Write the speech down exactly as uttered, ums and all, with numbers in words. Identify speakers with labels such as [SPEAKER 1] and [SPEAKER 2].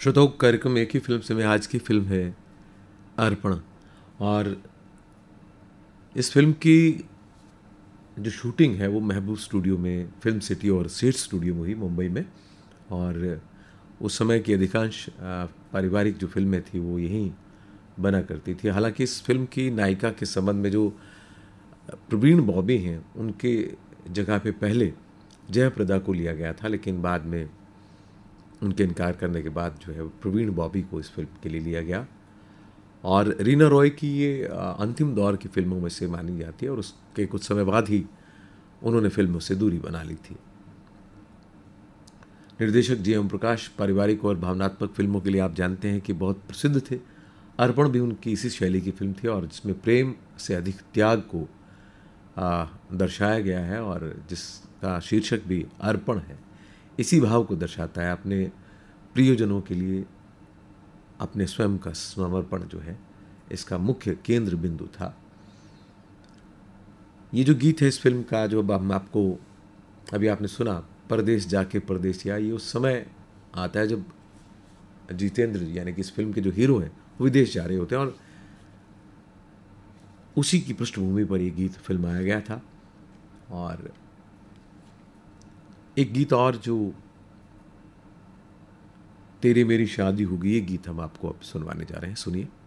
[SPEAKER 1] श्रोताओं, कार्यक्रम एक ही फिल्म से में आज की फिल्म है अर्पण। और इस फिल्म की जो शूटिंग है वो महबूब स्टूडियो में, फिल्म सिटी और सेठ स्टूडियो में हुई मुंबई में। और उस समय की अधिकांश आ, पारिवारिक जो फिल्में थी वो यहीं बना करती थी। हालांकि इस फिल्म की नायिका के संबंध में जो प्रवीण बॉबी हैं उनके जगह पे पहले जयप्रदा को लिया गया था, लेकिन बाद में उनके इनकार करने के बाद जो है प्रवीण बॉबी को इस फिल्म के लिए लिया गया। और रीना रॉय की ये अंतिम दौर की फिल्मों में से मानी जाती है और उसके कुछ समय बाद ही उन्होंने फिल्मों से दूरी बना ली थी। निर्देशक जी एम प्रकाश पारिवारिक और भावनात्मक फिल्मों के लिए आप जानते हैं कि बहुत प्रसिद्ध थे। अर्पण भी उनकी इसी शैली की फिल्म थी और जिसमें प्रेम से अधिक त्याग को आ, दर्शाया गया है और जिसका शीर्षक भी अर्पण है। इसी भाव को दर्शाता है। अपने प्रियजनों के लिए अपने स्वयं का समर्पण जो है इसका मुख्य केंद्र बिंदु था। ये जो गीत है इस फिल्म का, जो हम आपको अभी आपने सुना, परदेश जाके परदेसिया, ये उस समय आता है जब जितेंद्र यानी कि इस फिल्म के जो हीरो हैं वो विदेश जा रहे होते हैं और उसी की पृष्ठभूमि पर ये गीत फिल्माया गया था। और एक गीत और जो तेरी मेरी शादी होगी, ये गीत हम आपको अब सुनवाने जा रहे हैं, सुनिए।